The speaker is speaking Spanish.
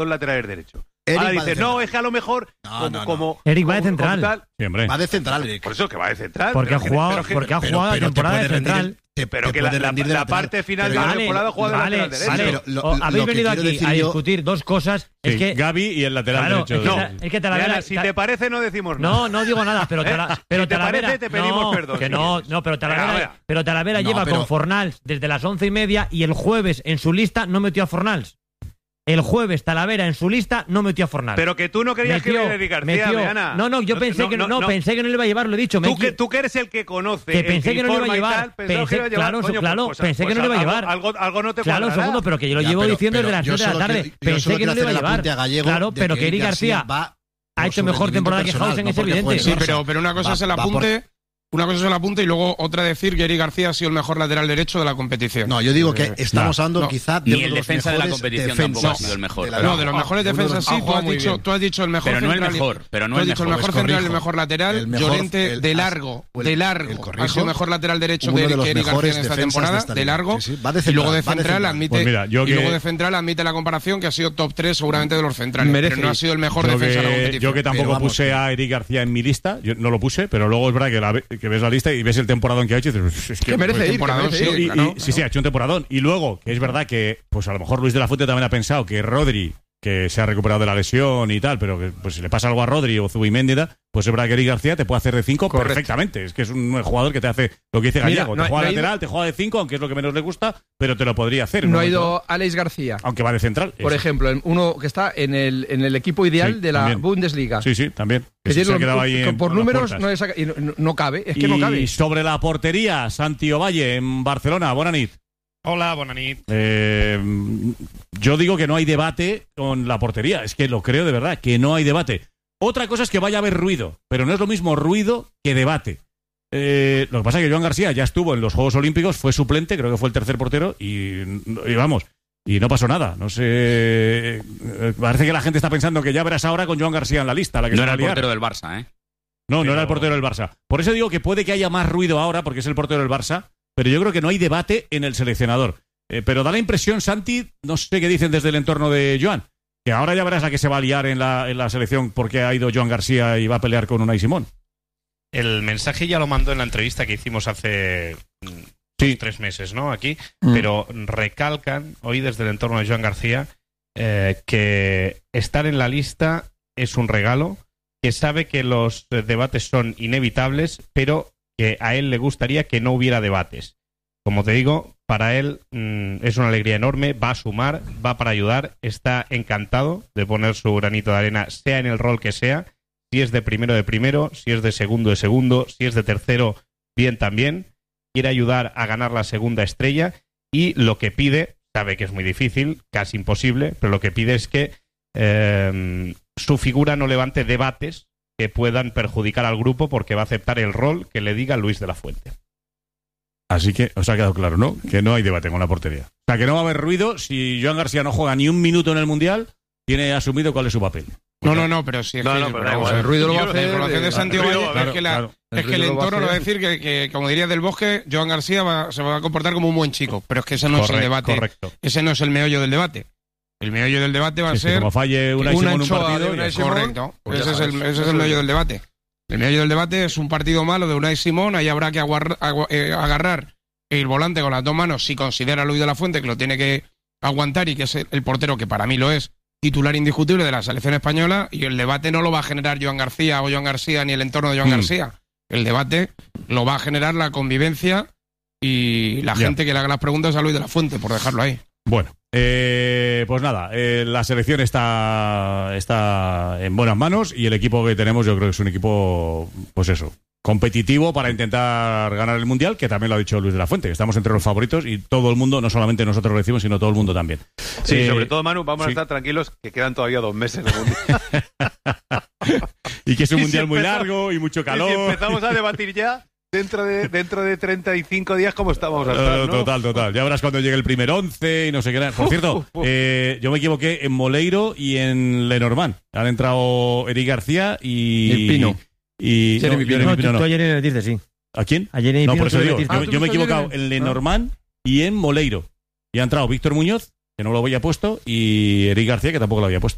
laterales derechos. Eric Ahora va de dices, no, central. es que a lo mejor como Eric va de central. tal, Siempre. Va de central, Eric. por eso que va de central. Porque ha pero jugado, pero porque ha pero- jugado la pero te temporada de puede rendir central. pero que la parte final de la temporada juega de lateral derecho. Vale. Pero lo Habéis que venido quiero aquí decir a yo- discutir dos cosas. Es Sí, que Gavi y el lateral claro, derecho. es que Talavera, Diana, si te parece, no decimos nada. no digo nada, pero Si te Talavera, parece, te pedimos perdón, que si no, quieres. no, pero Talavera, Venga. pero Talavera No, lleva pero- con Fornals desde las 11:30 y el jueves en su lista no metió a Fornals. El jueves Talavera en su lista no metió a Fornals. Pero que tú no querías que viniera Eric García, Diana. No, yo pensé que no, pensé que no le iba a llevar, lo he dicho. Tú que eres el que conoce, que pensé el que no le iba a informa y llevar. tal, pensaba que iba a llevar, Claro, coño, claro, pues, pensé que no le iba a llevar. Algo no te Claro, cuadrará. segundo, pero que yo lo Ya, llevo pero- diciendo desde pero las yo 3 de la solo tarde. quiero- yo Pensé solo que no quiero le iba a hacer el llevar. apunte a Gallego Claro, de pero que Eric García va ha hecho por su mejor temporada que rendimiento Hausen, es personal, no porque evidente. juegue en Sí, Barça. pero una cosa Va- es el va por- apunte. Una cosa es el apunte y luego otra decir que Eric García ha sido el mejor lateral derecho de la competición. No, yo digo que estamos hablando no. quizá de Ni uno el de los defensa de la mejores competición defensas tampoco ha sido el mejor. de la No, liga. de los mejores Uno de defensas los- sí, tú has dicho el mejor Pero no el central. mejor, pero no Tú has el dicho el mejor. mejor Pues central, el corrijo. mejor lateral. El mejor- Llorente, el- de largo, el- de el largo. corrijo. Ha sido mejor lateral derecho Uno que de los Eric García mejores en esta defensas temporada, de esta de liga. largo. Sí, sí, va de Y luego central, de va de central central. admite Pues mira, yo y luego que- de central admite la comparación que ha sido top 3 seguramente de los centrales, Merece pero no ha ir. sido el mejor Yo defensa de la que, competición. yo que tampoco Pero vamos, puse a Eric García en mi lista, yo no lo puse, pero luego es verdad que ves la lista y ves el temporadón que ha hecho y dices, es Que merece ir, que temporadón, merece sí, ir. y- claro. sí, ha hecho un temporadón. Y luego, que es verdad que, pues a lo mejor Luis de la Fuente también ha pensado que Rodri, que se ha recuperado de la lesión y tal, pero que pues si le pasa algo a Rodri o Zubimendi, pues es verdad que Eric García te puede hacer de 5 Correcto. perfectamente. Es que es un jugador que te hace lo que dice Mira, Gallego. no te ha- juega no ha lateral, te juega de 5, aunque es lo que menos le gusta, pero te lo podría hacer. No ha ¿no? ido Alex García, Aunque va de central. por Eso. ejemplo, uno que está en el equipo ideal Sí, de la también. Bundesliga. Sí, también. Que Que tiene se ha los- quedado ahí que por las números puertas. no, y no cabe, es que y no cabe. sobre la portería, Santi Ovalle en Barcelona. Buena nit. Hola, bona nit. Yo digo que no hay debate con la portería. Es que lo creo de verdad, que no hay debate. Otra cosa es que vaya a haber ruido, pero no es lo mismo ruido que debate. Lo que pasa es que Joan García ya estuvo en los Juegos Olímpicos, fue suplente, creo que fue el tercer portero, y vamos, y no pasó nada. No sé. Parece que la gente está pensando que ya verás ahora con Joan García en la lista. La que No se era va a el liar. portero del Barça, ¿eh? No era el portero del Barça. Por eso digo que puede que haya más ruido ahora, porque es el portero del Barça, pero yo creo que no hay debate en el seleccionador. Pero da la impresión, Santi, no sé qué dicen desde el entorno de Joan, que ahora ya verás la que se va a liar en la selección porque ha ido Joan García y va a pelear con Unai Simón. El mensaje ya lo mandó en la entrevista que hicimos hace 3 meses, ¿no? Aquí, pero recalcan hoy desde el entorno de Joan García que estar en la lista es un regalo, que sabe que los debates son inevitables, pero que a él le gustaría que no hubiera debates. Como te digo, para él es una alegría enorme, va a sumar, va para ayudar, está encantado de poner su granito de arena, sea en el rol que sea, si es de primero, si es de segundo, si es de tercero, bien también, quiere ayudar a ganar la segunda estrella y lo que pide, sabe que es muy difícil, casi imposible, pero lo que pide es que su figura no levante debates que puedan perjudicar al grupo porque va a aceptar el rol que le diga Luis de la Fuente. Así que os ha quedado claro, ¿no? Que no hay debate con la portería. O sea, que no va a haber ruido si Joan García no juega ni un minuto en el Mundial, tiene asumido cuál es su papel. No, pero sí. No, pero da igual. El ruido lo va a La hacer. información de Santi Ovalle claro, es que claro. es que el entorno lo va a decir que, como diría Del Bosque, Joan García se va a comportar como un buen chico, pero es que ese no es el debate. Correcto. Ese no es el meollo del debate. El meollo del debate va a Es que ser como falle Unai Simón un anchoa de partido... Unai ya- Simón, correcto. pues Ese ya es sabes. el meollo del debate. El meollo del debate es un partido malo de Unai Simón, ahí habrá que agarrar el volante con las dos manos si considera a Luis de la Fuente que lo tiene que aguantar y que es el portero que para mí lo es, titular indiscutible de la selección española, y el debate no lo va a generar Joan García ni el entorno de Joan García. El debate lo va a generar la convivencia y la gente que le haga las preguntas a Luis de la Fuente, por dejarlo ahí. Bueno, pues nada, la selección está en buenas manos y el equipo que tenemos yo creo que es un equipo, pues eso, competitivo para intentar ganar el Mundial, que también lo ha dicho Luis de la Fuente, que estamos entre los favoritos y todo el mundo, no solamente nosotros lo decimos, sino todo el mundo también. Sí, sobre todo, Manu, vamos a estar tranquilos que quedan todavía 2 meses de Mundial. Y que es un Y si Mundial muy empezamos- largo y mucho Y calor. si empezamos a debatir ya, dentro de 35 días, ¿cómo estamos a estar, ¿no? Total. Ya verás cuando llegue el primer 11 y no sé qué. Por cierto, yo me equivoqué en Moleiro y en Lenormand. Han entrado Eric García y... El Pino. Y Jeremy Pino. Jeremy Pino no. Tú ayer le metiste, sí. ¿A quién? Ayer en No, Pino por eso tú le digo, metiste. yo me he equivocado ayer en Lenormand y en Moleiro. Y ha entrado Víctor Muñoz, que no lo había puesto, y Eric García, que tampoco lo había puesto.